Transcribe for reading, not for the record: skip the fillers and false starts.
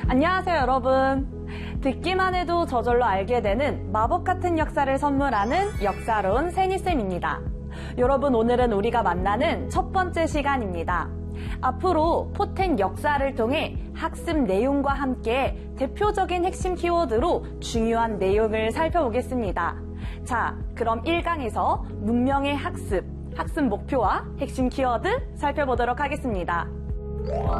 안녕하세요, 여러분. 듣기만 해도 저절로 알게 되는 마법 같은 역사를 선물하는 역사로운 세니쌤입니다. 여러분, 오늘은 우리가 만나는 첫 번째 시간입니다. 앞으로 포텐 역사를 통해 학습 내용과 함께 대표적인 핵심 키워드로 중요한 내용을 살펴보겠습니다. 자, 그럼 1강에서 문명의 학습 목표와 핵심 키워드 살펴보도록 하겠습니다.